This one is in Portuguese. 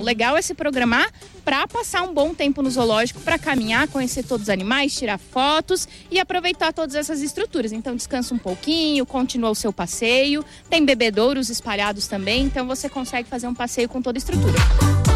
o legal é se programar para passar um bom tempo no zoológico, para caminhar, conhecer todos os animais, tirar fotos e aproveitar todas essas estruturas. Então descansa um pouquinho, continua o seu passeio, tem bebedouros espalhados também, então você consegue fazer um passeio com toda a estrutura.